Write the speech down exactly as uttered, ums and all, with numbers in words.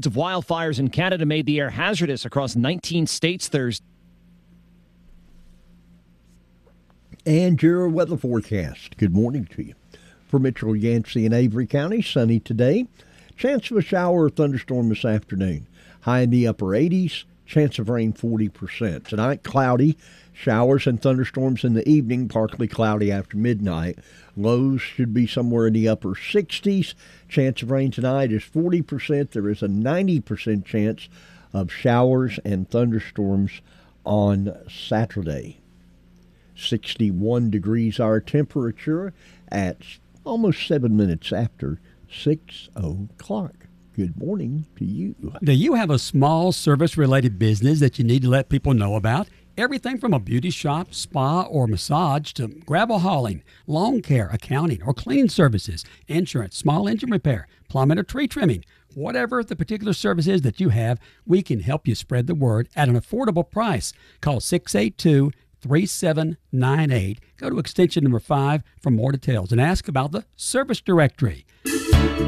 Records of wildfires in Canada made the air hazardous across nineteen states Thursday. And your weather forecast. Good morning to you. For Mitchell, Yancey, and Avery County, sunny today. Chance of a shower or thunderstorm this afternoon. High in the upper eighties. Chance of rain forty percent. Tonight, cloudy. Showers and thunderstorms in the evening. Partly cloudy after midnight. Lows should be somewhere in the upper sixties. Chance of rain tonight is forty percent. There is a ninety percent chance of showers and thunderstorms on Saturday. sixty-one degrees our temperature at almost seven minutes after six o'clock. Good morning to you. Do you have a small service-related business that you need to let people know about? Everything from a beauty shop, spa, or massage to gravel hauling, lawn care, accounting, or cleaning services, insurance, small engine repair, plumbing, or tree trimming. Whatever the particular service is that you have, we can help you spread the word at an affordable price. Call six eight two, three seven nine eight. Go to extension number five for more details and ask about the service directory.